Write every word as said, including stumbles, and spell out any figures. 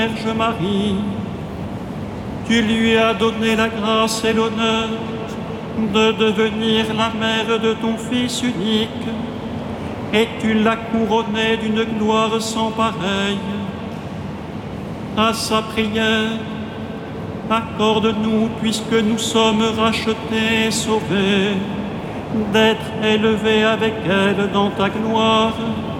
Vierge Marie, tu lui as donné la grâce et l'honneur de devenir la mère de ton Fils unique, et tu l'as couronnée d'une gloire sans pareille. À sa prière, accorde-nous, puisque nous sommes rachetés et sauvés, d'être élevés avec elle dans ta gloire,